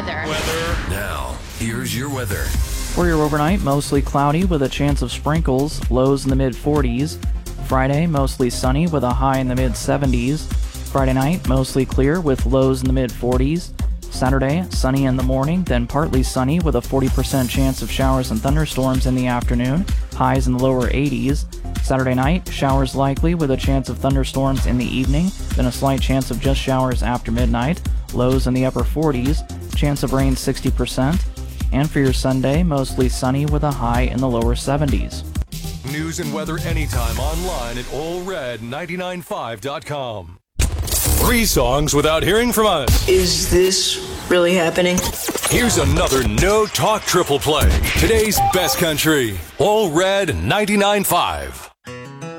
weather. Now, here's your weather. For your overnight, mostly cloudy with a chance of sprinkles, lows in the mid-40s. Friday, mostly sunny with a high in the mid-70s. Friday night, mostly clear with lows in the mid-40s. Saturday, sunny in the morning, then partly sunny with a 40% chance of showers and thunderstorms in the afternoon, highs in the lower 80s. Saturday night, showers likely with a chance of thunderstorms in the evening, then a slight chance of just showers after midnight, lows in the upper 40s, chance of rain 60%. And for your Sunday, mostly sunny with a high in the lower 70s. News and weather anytime online at allred995.com. 3 songs without hearing from us. Is this really happening? Here's another no talk triple play. Today's best country. All Red 99.5.